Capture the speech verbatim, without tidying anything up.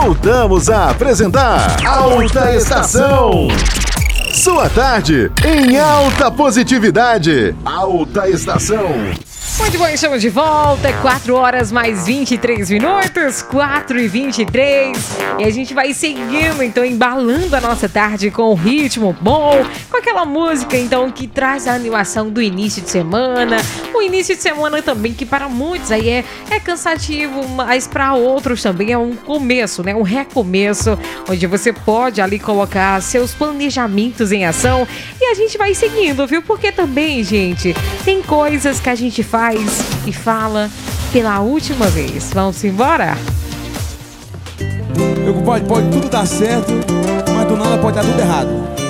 voltamos a apresentar Alta Estação. Sua tarde em alta positividade. Alta Estação. Muito bom, estamos de volta, quatro horas mais vinte e três minutos, quatro e vinte e três, e a gente vai seguindo, então, embalando a nossa tarde com um ritmo bom, com aquela música, então, que traz a animação do início de semana, o início de semana também, que para muitos aí é, é cansativo, mas para outros também é um começo, né, um recomeço, onde você pode ali colocar seus planejamentos em ação, e a gente vai seguindo, viu, porque também, gente, tem coisas que a gente faz e fala pela última vez. Vamos embora? Eu, pode, pode tudo dar certo, mas do nada pode dar tudo errado.